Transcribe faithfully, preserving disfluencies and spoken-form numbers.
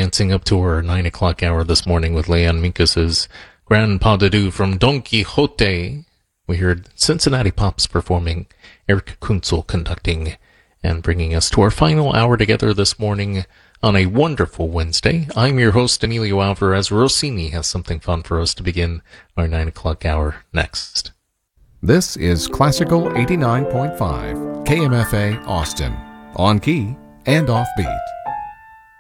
advancing up to our nine o'clock hour this morning with Leon Minkus's Grand Pas de Deux from Don Quixote. We heard Cincinnati Pops performing, Eric Kunzel conducting, and bringing us to our final hour together this morning on a wonderful Wednesday. I'm your host, Emilio Alvarez. Rossini has something fun for us to begin our nine o'clock hour next. This is Classical eighty-nine point five, K M F A Austin, on key and offbeat.